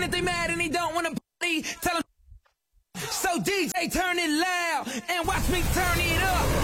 if they mad and they don't wanna party, tell them. So DJ, turn it loud and watch me turn it up.